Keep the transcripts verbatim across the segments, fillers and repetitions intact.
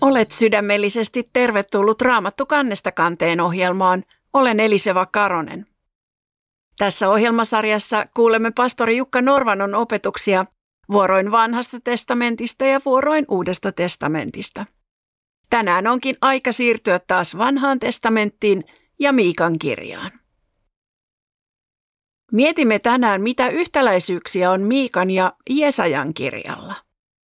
Olet sydämellisesti tervetullut Raamattu kannesta kanteen ohjelmaan. Olen Eliseva Karonen. Tässä ohjelmasarjassa kuulemme pastori Jukka Norvanon opetuksia vuoroin Vanhasta testamentista ja vuoroin Uudesta testamentista. Tänään onkin aika siirtyä taas Vanhaan testamenttiin ja Miikan kirjaan. Mietimme tänään, mitä yhtäläisyyksiä on Miikan ja Jesajan kirjalla.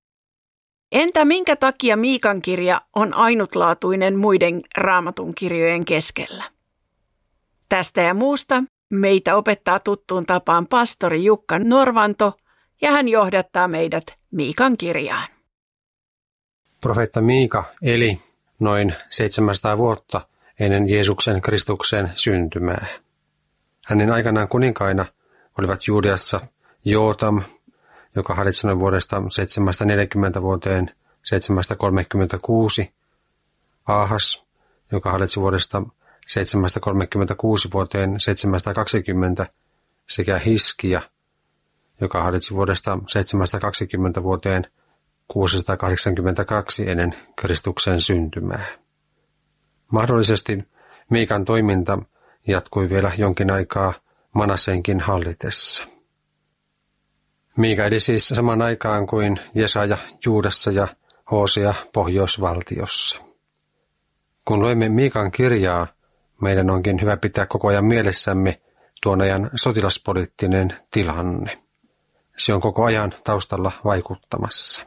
Entä minkä takia Miikan kirja on ainutlaatuinen muiden Raamatun kirjojen keskellä? Tästä ja muusta meitä opettaa tuttuun tapaan pastori Jukka Norvanto ja hän johdattaa meidät Miikan kirjaan. Profeetta Miika eli noin seitsemänsataa vuotta ennen Jeesuksen Kristuksen syntymää. Hänen aikanaan kuninkaina olivat Juudeassa Jootam, joka hallitsi noin vuodesta seitsemänsataaneljäkymmentä vuoteen seitsemänsataakolmekymmentäkuusi, Aahas, joka hallitsi vuodesta seitsemänsataakolmekymmentäkuusi vuoteen seitsemänsataakaksikymmentä, sekä Hiskia, joka hallitsi vuodesta seitsemänsataakaksikymmentä vuoteen kuusisataakahdeksankymmentäkaksi ennen Kristuksen syntymää. Mahdollisesti Miikan toiminta jatkui vielä jonkin aikaa Manassenkin hallitessa. Miika eli siis saman aikaan kuin Jesaja Juudassa ja Hosea Pohjoisvaltiossa. Kun luemme Miikan kirjaa, meidän onkin hyvä pitää koko ajan mielessämme tuon ajan sotilaspoliittinen tilanne. Se on koko ajan taustalla vaikuttamassa.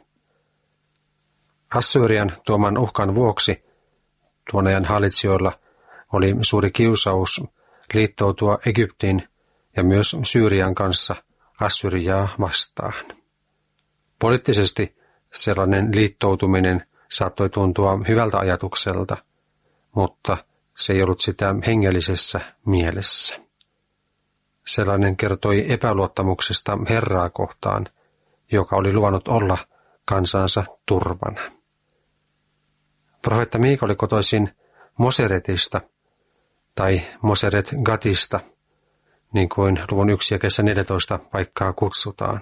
Assyrian tuoman uhkan vuoksi tuon ajan hallitsijoilla oli suuri kiusaus liittoutua Egyptin ja myös Syyrian kanssa Assyriaa vastaan. Poliittisesti sellainen liittoutuminen saattoi tuntua hyvältä ajatukselta, mutta se ei ollut sitä hengellisessä mielessä. Sellainen kertoi epäluottamuksesta Herraa kohtaan, joka oli luvannut olla kansansa turvana. Profeetta Miika oli kotoisin Moseretista tai Moseret Gatista, niin kuin luvun yksi jakeessa neljätoista paikkaa kutsutaan.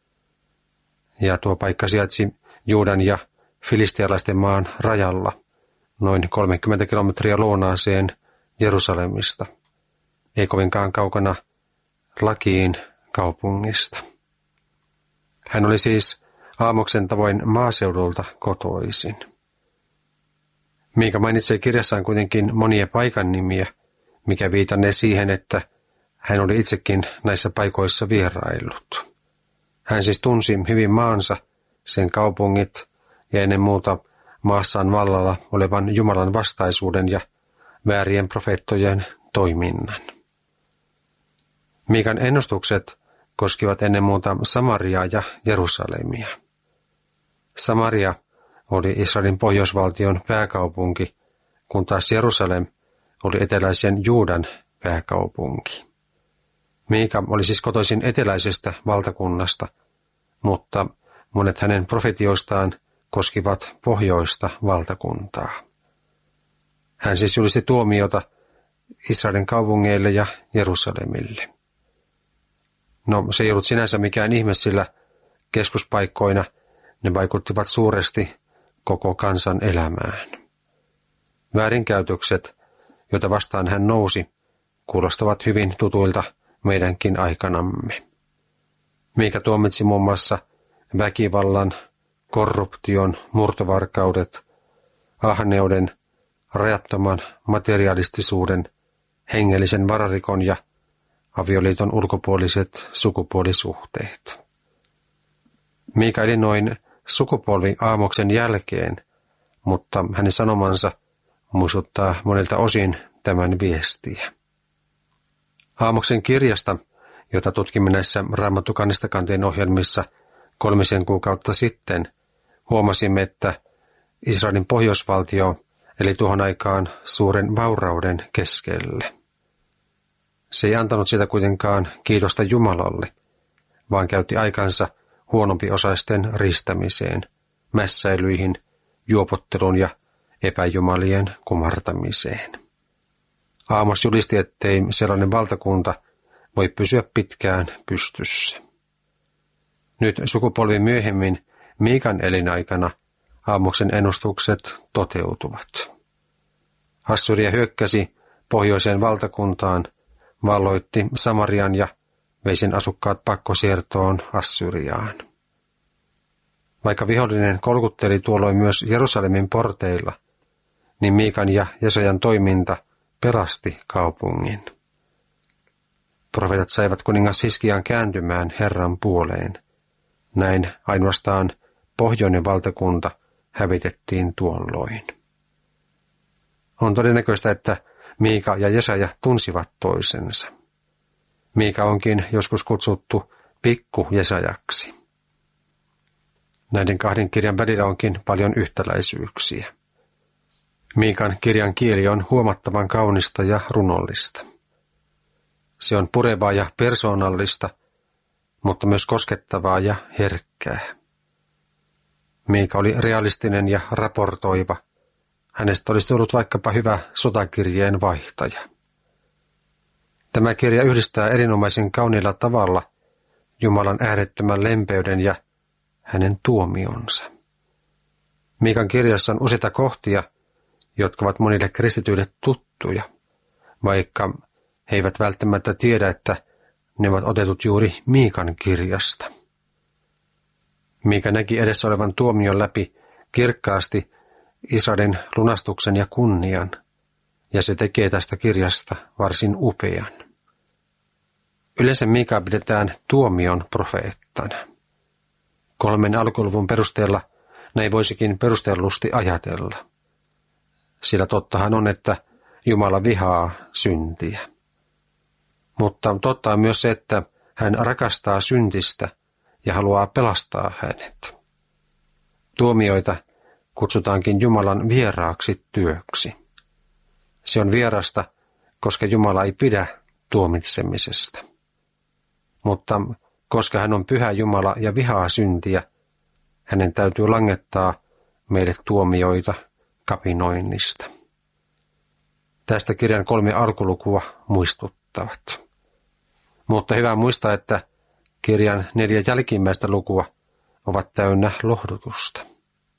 Ja tuo paikka sijaitsi Juudan ja filistialaisten maan rajalla, noin kolmekymmentä kilometriä lounaaseen Jerusalemista, ei kovinkaan kaukana Lakiin kaupungista. Hän oli siis Aamoksen tavoin maaseudulta kotoisin. Miika mainitsee kirjassaan kuitenkin monia paikan nimiä, mikä viitannee siihen, että hän oli itsekin näissä paikoissa vieraillut. Hän siis tunsi hyvin maansa, sen kaupungit ja ennen muuta maassaan vallalla olevan Jumalan vastaisuuden ja väärien profeettojen toiminnan. Miikan ennustukset koskivat ennen muuta Samariaa ja Jerusalemia. Samaria oli Israelin pohjoisvaltion pääkaupunki, kun taas Jerusalem oli eteläisen Juudan pääkaupunki. Miika oli siis kotoisin eteläisestä valtakunnasta, mutta monet hänen profetioistaan koskivat pohjoista valtakuntaa. Hän siis julisti tuomiota Israelin kaupungeille ja Jerusalemille. No, se ei ollut sinänsä mikään ihme, sillä keskuspaikkoina ne vaikuttivat suuresti koko kansan elämään. Väärinkäytökset, joita vastaan hän nousi, kuulostavat hyvin tutuilta meidänkin aikanamme. Miika tuomitsi muun muassa väkivallan, korruption, murtovarkaudet, ahneuden, rajattoman materialistisuuden, hengellisen vararikon ja avioliiton ulkopuoliset sukupuolisuhteet. Miika eli noin sukupolvi Aamoksen jälkeen, mutta hänen sanomansa muistuttaa monilta osin tämän viestiä. Aamoksen kirjasta, jota tutkimme näissä Raamattu kannesta kanteen ohjelmissa kolmisen kuukautta sitten, huomasimme, että Israelin pohjoisvaltio eli tuohon aikaan suuren vaurauden keskelle. Se ei antanut sitä kuitenkaan kiitosta Jumalalle, vaan käytti aikansa huonompiosaisten ristämiseen, mässäilyihin, juopottelun ja epäjumalien kumartamiseen. Aamos julisti, ettei sellainen valtakunta voi pysyä pitkään pystyssä. Nyt sukupolvi myöhemmin Miikan elinaikana Aamuksen ennustukset toteutuvat. Assyria hyökkäsi pohjoiseen valtakuntaan, valloitti Samarian ja vei sen asukkaat pakkosiirtoon Assyriaan. Vaikka vihollinen kolkutteli tuolloin myös Jerusalemin porteilla, niin Miikan ja Jesajan toiminta pelasti kaupungin. Profeetat saivat kuningas Hiskian kääntymään Herran puoleen. Näin ainoastaan pohjoinen valtakunta hävitettiin tuolloin. On todennäköistä, että Miika ja Jesaja tunsivat toisensa. Miika onkin joskus kutsuttu pikku Jesajaksi. Näiden kahden kirjan välillä onkin paljon yhtäläisyyksiä. Miikan kirjan kieli on huomattavan kaunista ja runollista. Se on purevaa ja persoonallista, mutta myös koskettavaa ja herkkää. Miika oli realistinen ja raportoiva. Hänestä olisi tullut vaikkapa hyvä sotakirjeen vaihtaja. Tämä kirja yhdistää erinomaisen kauniilla tavalla Jumalan äärettömän lempeyden ja hänen tuomionsa. Miikan kirjassa on useita kohtia, jotka ovat monille kristityille tuttuja, vaikka he eivät välttämättä tiedä, että ne ovat otetut juuri Miikan kirjasta. Miika näki edessä olevan tuomion läpi kirkkaasti Israelin lunastuksen ja kunnian, ja se tekee tästä kirjasta varsin upean. Yleensä Miikaa pidetään tuomion profeettana. Kolmen alkuluvun perusteella näin voisikin perustellusti ajatella. Sillä tottahan on, että Jumala vihaa syntiä. Mutta totta on myös se, että hän rakastaa syntistä ja haluaa pelastaa hänet. Tuomioita kutsutaankin Jumalan vieraaksi työksi. Se on vierasta, koska Jumala ei pidä tuomitsemisesta. Mutta koska hän on pyhä Jumala ja vihaa syntiä, hänen täytyy langettaa meille tuomioita kapinoinnista. Tästä kirjan kolme alkulukua muistuttavat. Mutta hyvä muistaa, että kirjan neljä jälkimmäistä lukua ovat täynnä lohdutusta.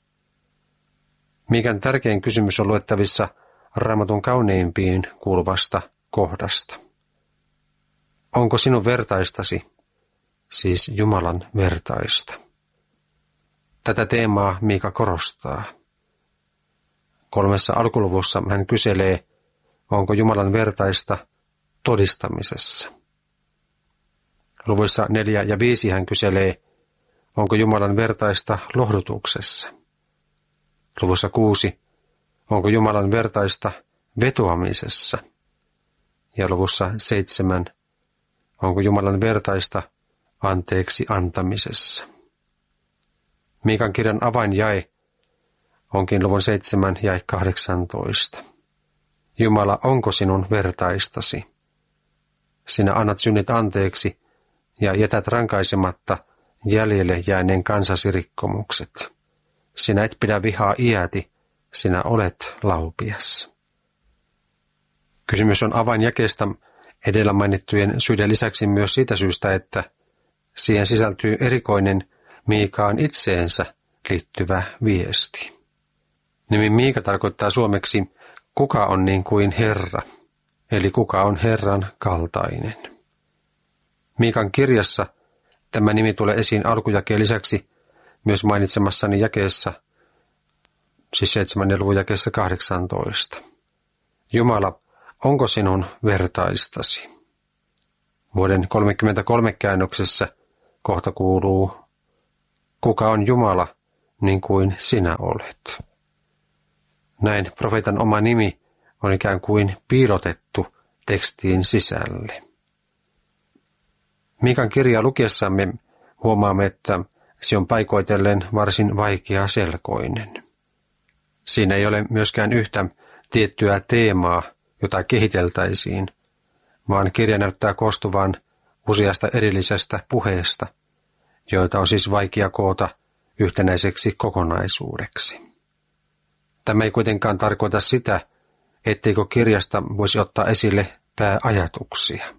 Miikan tärkein kysymys on luettavissa Raamatun kauneimpiin kuuluvasta kohdasta. Onko sinun vertaistasi, siis Jumalan vertaista? Tätä teemaa Miika korostaa. Kolmessa alkuluvussa hän kyselee, onko Jumalan vertaista todistamisessa. Luvuissa neljä ja viisi hän kyselee, onko Jumalan vertaista lohdutuksessa. Luvussa kuusi, onko Jumalan vertaista vetoamisessa. Ja luvussa seitsemän, onko Jumalan vertaista anteeksi antamisessa. Miikan kirjan avainjae onkin luvun seitsemän jae kahdeksantoista. Jumala, onko sinun vertaistasi? Sinä annat synnit anteeksi ja jätät rankaisematta jäljelle jääneen kansasi rikkomukset. Sinä et pidä vihaa iäti, sinä olet laupias. Kysymys on avainjakeesta edellä mainittujen syiden lisäksi myös siitä syystä, että siihen sisältyy erikoinen Miikaan itseensä liittyvä viesti. Nimi Miika tarkoittaa suomeksi kuka on niin kuin Herra, eli kuka on Herran kaltainen. Miikan kirjassa tämä nimi tulee esiin alkujakeen lisäksi myös mainitsemassani jakeessa, siis seitsemännen luvun jakeessa kahdeksantoista. Jumala, onko sinun vertaistasi? Vuoden kolmekymmentäkolme käännöksessä kohta kuuluu, kuka on Jumala niin kuin sinä olet. Näin profeetan oma nimi on ikään kuin piilotettu tekstiin sisälle. Miikan kirjaa lukiessamme huomaamme, että se on paikoitellen varsin vaikeaselkoinen. Siinä ei ole myöskään yhtä tiettyä teemaa, jota kehiteltäisiin, vaan kirja näyttää koostuvan useasta erillisestä puheesta, joita on siis vaikea koota yhtenäiseksi kokonaisuudeksi. Tämä ei kuitenkaan tarkoita sitä, etteikö kirjasta voisi ottaa esille pääajatuksia.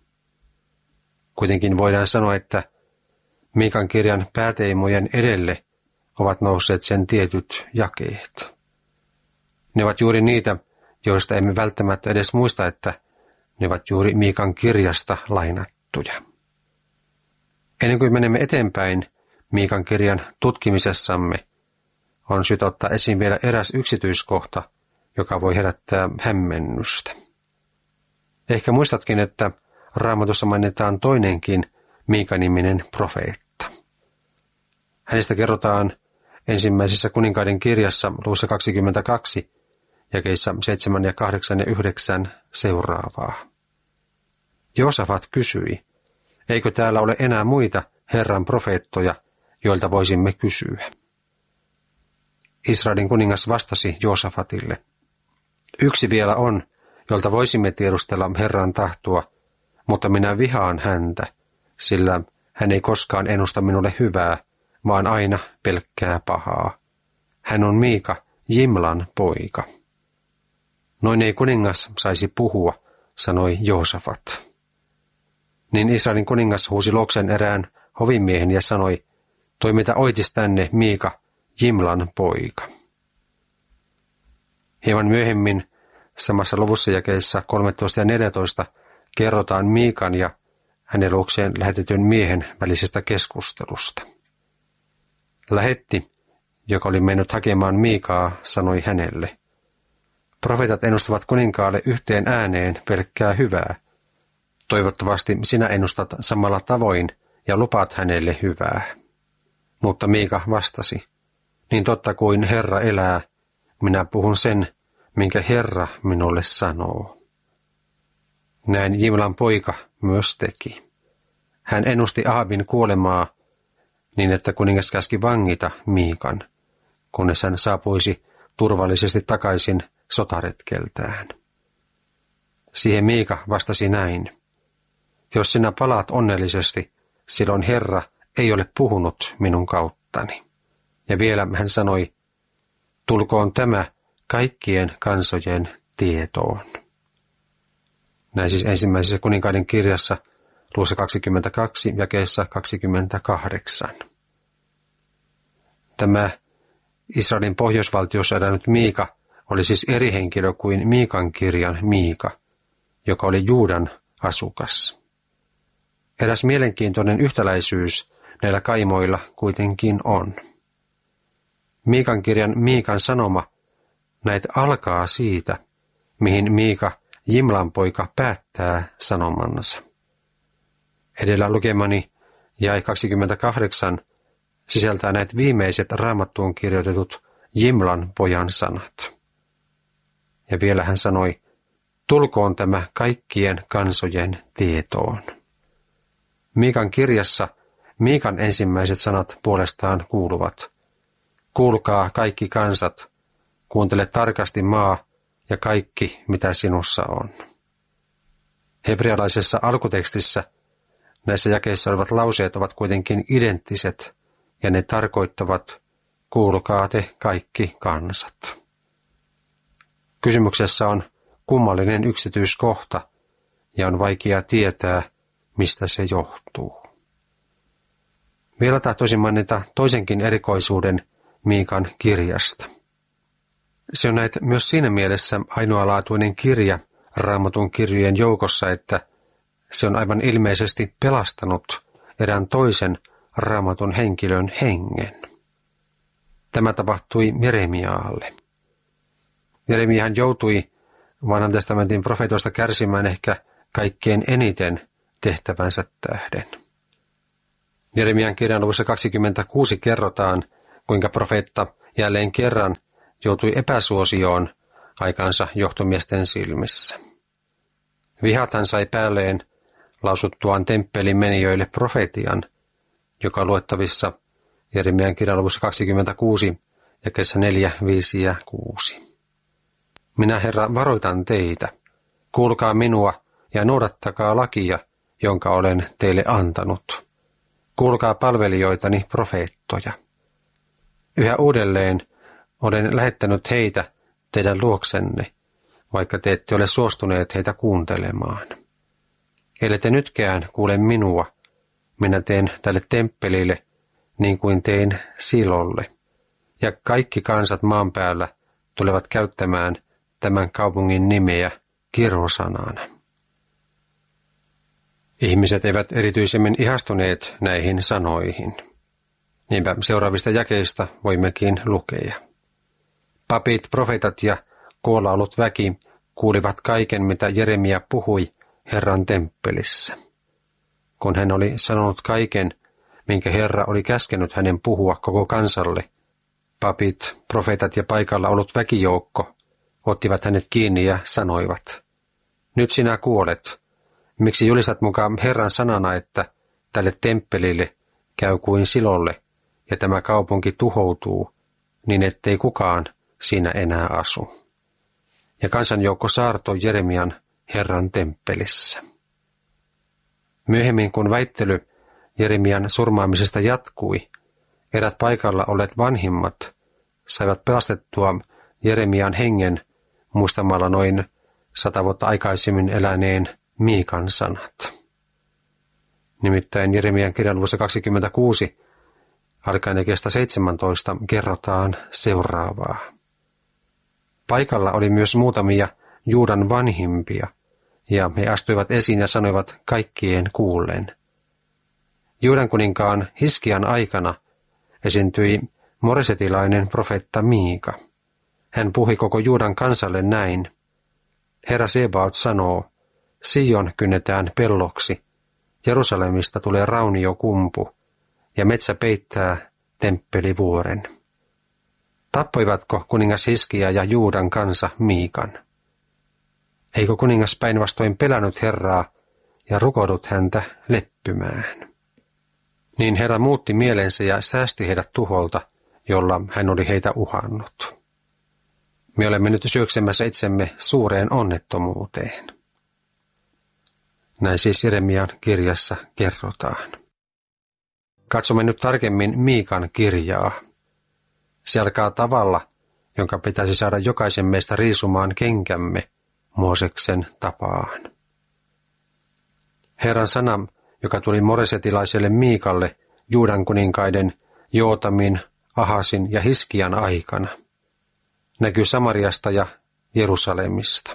Kuitenkin voidaan sanoa, että Miikan kirjan pääteemojen edelle ovat nousseet sen tietyt jakeet. Ne ovat juuri niitä, joista emme välttämättä edes muista, että ne ovat juuri Miikan kirjasta lainattuja. Ennen kuin menemme eteenpäin Miikan kirjan tutkimisessamme, on syytä ottaa esiin vielä eräs yksityiskohta, joka voi herättää hämmennystä. Ehkä muistatkin, että Raamatussa mainitaan toinenkin Miika-niminen profeetta. Hänestä kerrotaan ensimmäisessä kuninkaiden kirjassa luvussa kaksikymmentäkaksi, jakeissa seitsemän ja kahdeksan ja yhdeksän seuraavaa. Joosafat kysyi, eikö täällä ole enää muita Herran profeettoja, joilta voisimme kysyä? Israelin kuningas vastasi Joosafatille, yksi vielä on, jolta voisimme tiedustella Herran tahtoa, mutta minä vihaan häntä, sillä hän ei koskaan ennusta minulle hyvää, vaan aina pelkkää pahaa. Hän on Miika, Jimlan poika. Noin ei kuningas saisi puhua, sanoi Joosafat. Niin Israelin kuningas huusi luokseen erään hovimiehen ja sanoi, toimita oitis tänne Miika, Jimlan poika. Hieman myöhemmin samassa luvussa jakeissa kolmetoista ja neljätoista kerrotaan Miikan ja hänen luokseen lähetetyn miehen välisestä keskustelusta. Lähetti, joka oli mennyt hakemaan Miikaa, sanoi hänelle, profeetat ennustavat kuninkaalle yhteen ääneen pelkkää hyvää. Toivottavasti sinä ennustat samalla tavoin ja lupaat hänelle hyvää. Mutta Miika vastasi, niin totta kuin Herra elää, minä puhun sen, minkä Herra minulle sanoo. Näin Jimlan poika myös teki. Hän ennusti Ahabin kuolemaa niin, että kuningas käski vangita Miikan, kunnes hän saapuisi turvallisesti takaisin sotaretkeltään. Siihen Miika vastasi näin, jos sinä palaat onnellisesti, silloin Herra ei ole puhunut minun kauttani. Ja vielä hän sanoi, tulkoon tämä kaikkien kansojen tietoon. Näin siis ensimmäisessä kuninkaiden kirjassa luvussa kaksikymmentäkaksi jakeessa kaksikymmentäkahdeksan. Tämä Israelin pohjoisvaltiossa elänyt Miika oli siis eri henkilö kuin Miikan kirjan Miika, joka oli Juudan asukas. Eräs mielenkiintoinen yhtäläisyys näillä kaimoilla kuitenkin on. Miikan kirjan Miikan sanoma näet alkaa siitä, mihin Miika, Jimlan poika, päättää sanomansa. Edellä lukemani jae kaksikymmentäkahdeksan sisältää näitä viimeiset Raamattuun kirjoitetut Jimlan pojan sanat. Ja vielä hän sanoi, tulkoon tämä kaikkien kansojen tietoon. Miikan kirjassa Miikan ensimmäiset sanat puolestaan kuuluvat, kuulkaa kaikki kansat, kuuntele tarkasti maa ja kaikki, mitä sinussa on. Hebrealaisessa alkutekstissä näissä jakeissa olevat lauseet ovat kuitenkin identtiset ja ne tarkoittavat, kuulkaa te kaikki kansat. Kysymyksessä on kummallinen yksityiskohta ja on vaikea tietää, mistä se johtuu. Vielä tahtoisin mainita toisenkin erikoisuuden Miikan kirjasta. Se on näitä myös siinä mielessä ainoalaatuinen kirja Raamatun kirjojen joukossa, että se on aivan ilmeisesti pelastanut erään toisen Raamatun henkilön hengen. Tämä tapahtui Jeremiaalle. Jeremiahan joutui Vanhan testamentin profeetoista kärsimään ehkä kaikkein eniten tehtävänsä tähden. Jeremian kirjan luvussa kaksikymmentäkuusi kerrotaan, kuinka profeetta jälleen kerran joutui epäsuosioon aikansa johtomiesten silmissä. Vihat hän sai päälleen lausuttuaan temppelin menijöille profetian, joka on luettavissa Jeremian kirjan luvussa kaksikymmentäkuusi jakeissa neljä, viisi ja kuusi. Minä, Herra, varoitan teitä. Kuulkaa minua ja noudattakaa lakia, jonka olen teille antanut. Kuulkaa palvelijoitani profeettoja. Yhä uudelleen olen lähettänyt heitä teidän luoksenne, vaikka te ette ole suostuneet heitä kuuntelemaan. Ellei te nytkään kuule minua, minä teen tälle temppelille niin kuin tein Silolle, ja kaikki kansat maan päällä tulevat käyttämään tämän kaupungin nimeä kirosanaana. Ihmiset eivät erityisemmin ihastuneet näihin sanoihin. Niinpä seuraavista jakeista voimmekin lukea. Papit, profeetat ja koolla ollut väki kuulivat kaiken, mitä Jeremia puhui Herran temppelissä. Kun hän oli sanonut kaiken, minkä Herra oli käskenyt hänen puhua koko kansalle, papit, profeetat ja paikalla ollut väkijoukko ottivat hänet kiinni ja sanoivat, nyt sinä kuolet. Miksi julistat mukaan Herran sanana, että tälle temppelille käy kuin Silolle ja tämä kaupunki tuhoutuu, niin ettei kukaan siinä enää asu. Ja kansanjoukko saartoi Jeremian Herran temppelissä. Myöhemmin, kun väittely Jeremian surmaamisesta jatkui, erät paikalla olleet vanhimmat saivat pelastettua Jeremian hengen muistamalla noin sata vuotta aikaisemmin eläneen Miikan sanat. Nimittäin Jeremian kirjan luvussa kaksikymmentäkuusi alkaen jakeesta seitsemäntoista kerrotaan seuraavaa. Paikalla oli myös muutamia Juudan vanhimpia, ja he astuivat esiin ja sanoivat kaikkien kuullen. Juudan kuninkaan Hiskian aikana esiintyi moresetilainen profeetta Miika. Hän puhui koko Juudan kansalle näin. Herra Sebaot sanoo, Sion kynnetään pelloksi, Jerusalemista tulee rauniokumpu, ja metsä peittää temppelivuoren. Tappoivatko kuningas Hiskia ja Juudan kansa Miikan? Eikö kuningas päinvastoin pelännyt Herraa ja rukoudut häntä leppymään? Niin Herra muutti mielensä ja säästi heidät tuholta, jolla hän oli heitä uhannut. Me olemme nyt syöksemässä itsemme suureen onnettomuuteen. Näin siis Jeremian kirjassa kerrotaan. Katsomme nyt tarkemmin Miikan kirjaa. Se alkaa tavalla, jonka pitäisi saada jokaisen meistä riisumaan kenkämme Mooseksen tapaan. Herran sana, joka tuli moresetilaiselle Miikalle Juudan kuninkaiden Jootamin, Ahasin ja Hiskian aikana, näkyy Samariasta ja Jerusalemista.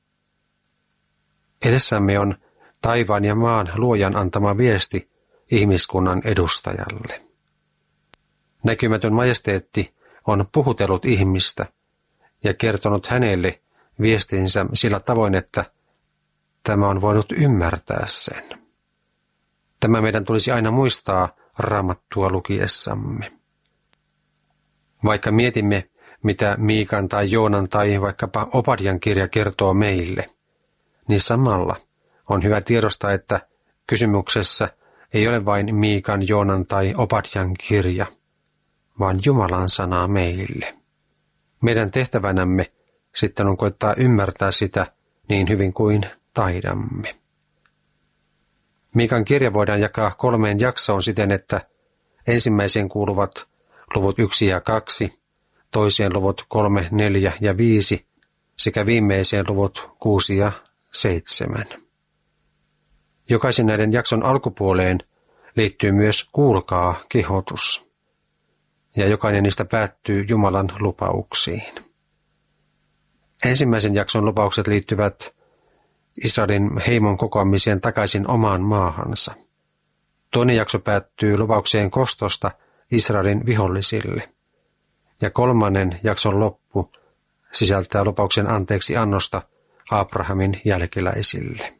Edessämme on taivaan ja maan luojan antama viesti ihmiskunnan edustajalle. Näkymätön majesteetti on puhutellut ihmistä ja kertonut hänelle viestinsä sillä tavoin, että tämä on voinut ymmärtää sen. Tämä meidän tulisi aina muistaa Raamattua lukiessamme. Vaikka mietimme, mitä Miikan tai Joonan tai vaikkapa Obadian kirja kertoo meille, niin samalla on hyvä tiedostaa, että kysymyksessä ei ole vain Miikan, Joonan tai Obadian kirja, vaan Jumalan sanaa meille. Meidän tehtävänämme sitten on koettaa ymmärtää sitä niin hyvin kuin taidamme. Miikan kirja voidaan jakaa kolmeen jaksoon siten, että ensimmäiseen kuuluvat luvut yksi ja kaksi, toiseen luvut kolme, neljä ja viisi sekä viimeiseen luvut kuusi ja seitsemän. Jokaisen näiden jakson alkupuoleen liittyy myös kuulkaa kehotus, ja jokainen niistä päättyy Jumalan lupauksiin. Ensimmäisen jakson lupaukset liittyvät Israelin heimon kokoamiseen takaisin omaan maahansa. Toinen jakso päättyy lupaukseen kostosta Israelin vihollisille, ja kolmannen jakson loppu sisältää lupauksen anteeksi annosta Abrahamin jälkeläisille.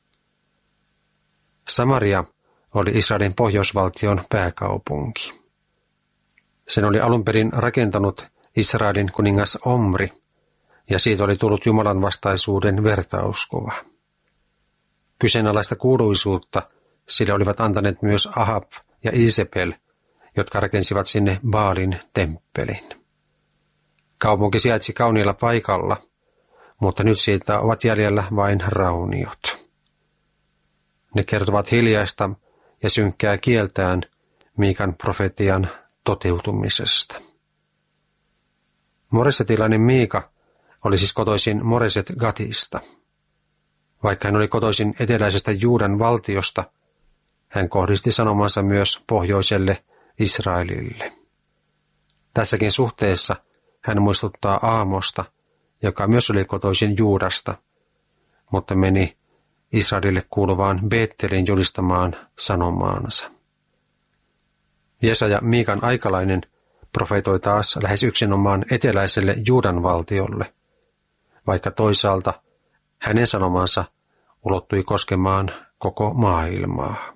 Samaria oli Israelin pohjoisvaltion pääkaupunki. Sen oli alun perin rakentanut Israelin kuningas Omri, ja siitä oli tullut Jumalan vastaisuuden vertauskuva. Kyseenalaista kuuluisuutta sille olivat antaneet myös Ahab ja Isabel, jotka rakensivat sinne Baalin temppelin. Kaupunki sijaitsi kauniilla paikalla, mutta nyt siitä ovat jäljellä vain rauniot. Ne kertovat hiljaista ja synkkää kieltään Miikan profetian toteutumisesta. Moresetilainen Miika oli siis kotoisin Moreset Gatista. Vaikka hän oli kotoisin eteläisestä Juudan valtiosta, hän kohdisti sanomansa myös pohjoiselle Israelille. Tässäkin suhteessa hän muistuttaa Aamosta, joka myös oli kotoisin Juudasta, mutta meni Israelille kuuluvaan Beettelin julistamaan sanomaansa. Jesaja Miikan aikalainen profetoi taas lähes yksinomaan eteläiselle Juudan valtiolle, vaikka toisaalta hänen sanomansa ulottui koskemaan koko maailmaa.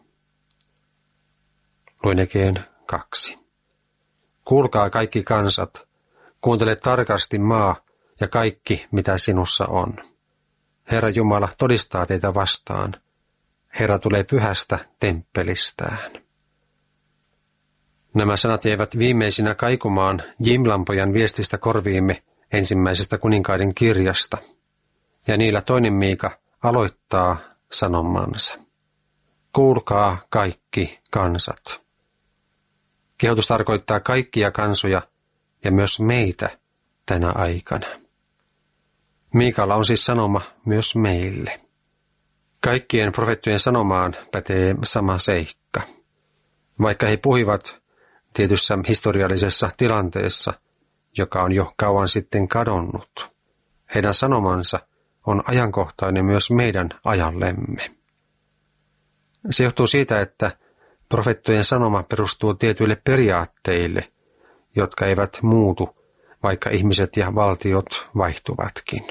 Luen Ekeen kaksi. Kuulkaa kaikki kansat, kuuntele tarkasti maa ja kaikki, mitä sinussa on. Herra Jumala todistaa teitä vastaan. Herra tulee pyhästä temppelistään. Nämä sanat jäivät viimeisinä kaikumaan Jimlan-pojan viestistä korviimme ensimmäisestä kuninkaiden kirjasta, ja niillä toinen Miika aloittaa sanomansa. Kuulkaa kaikki kansat. Kehotus tarkoittaa kaikkia kansoja ja myös meitä tänä aikana. Miikalla on siis sanoma myös meille. Kaikkien profeettojen sanomaan pätee sama seikka. Vaikka he puhuivat tietyssä historiallisessa tilanteessa, joka on jo kauan sitten kadonnut, heidän sanomansa on ajankohtainen myös meidän ajallemme. Se johtuu siitä, että profeettojen sanoma perustuu tietyille periaatteille, jotka eivät muutu, vaikka ihmiset ja valtiot vaihtuvatkin.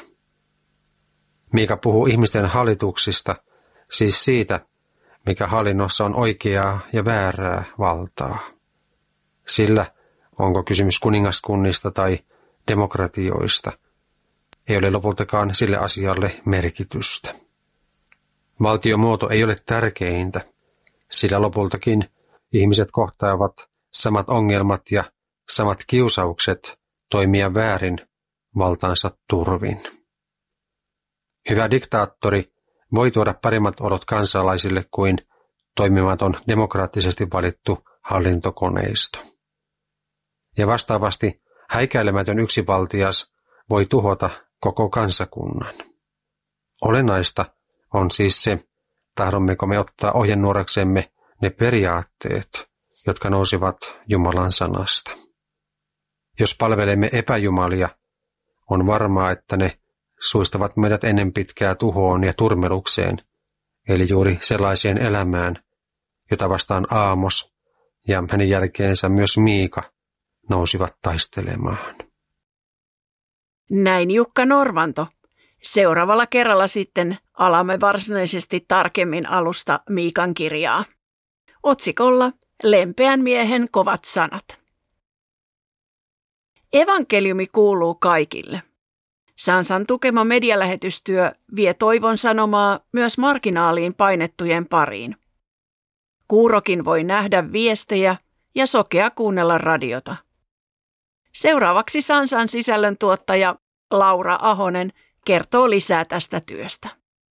Miika puhuu ihmisten hallituksista, siis siitä, mikä hallinnossa on oikeaa ja väärää valtaa. Sillä, onko kysymys kuningaskunnista tai demokratioista, ei ole lopultakaan sille asialle merkitystä. Valtiomuoto ei ole tärkeintä, sillä lopultakin ihmiset kohtaavat samat ongelmat ja samat kiusaukset toimia väärin valtaansa turvin. Hyvä diktaattori voi tuoda paremmat olot kansalaisille kuin toimimaton demokraattisesti valittu hallintokoneisto. Ja vastaavasti häikäilemätön yksivaltias voi tuhota koko kansakunnan. Olennaista on siis se, tahdommeko me ottaa ohjenuoraksemme ne periaatteet, jotka nousivat Jumalan sanasta. Jos palvelemme epäjumalia, on varmaa, että ne suistavat meidät ennen pitkää tuhoon ja turmelukseen, eli juuri sellaiseen elämään, jota vastaan Aamos ja hänen jälkeensä myös Miika nousivat taistelemaan. Näin Jukka Norvanto. Seuraavalla kerralla sitten alamme varsinaisesti tarkemmin alusta Miikan kirjaa. Otsikolla Lempeän miehen kovat sanat. Evankeliumi kuuluu kaikille. Sansan tukema medialähetystyö vie toivon sanomaa myös marginaaliin painettujen pariin. Kuurokin voi nähdä viestejä ja sokea kuunnella radiota. Seuraavaksi Sansan sisällöntuottaja Laura Ahonen kertoo lisää tästä työstä.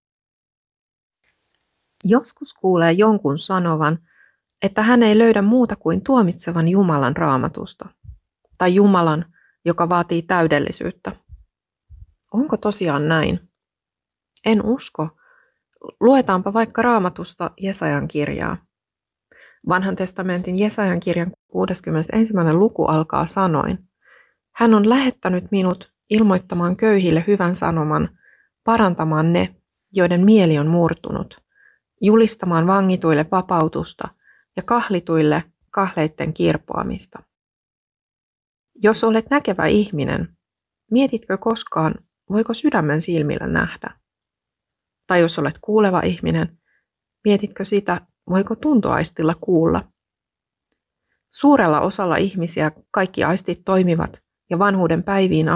Joskus kuulee jonkun sanovan, että hän ei löydä muuta kuin tuomitsevan Jumalan Raamatusta, tai Jumalan, joka vaatii täydellisyyttä. Onko tosiaan näin? En usko. Luetaanpa vaikka Raamatusta Jesajan kirjaa. Vanhan testamentin Jesajan kirjan kuudeskymmenesensimmäinen luku alkaa sanoin. Hän on lähettänyt minut ilmoittamaan köyhille hyvän sanoman, parantamaan ne, joiden mieli on murtunut, julistamaan vangituille vapautusta ja kahlituille kahleitten kirpoamista. Jos olet näkevä ihminen, mietitkö koskaan, voiko sydämen silmillä nähdä? Tai jos olet kuuleva ihminen, mietitkö sitä, voiko tuntoaistilla kuulla? Suurella osalla ihmisiä kaikki aistit toimivat ja vanhuuden päiviin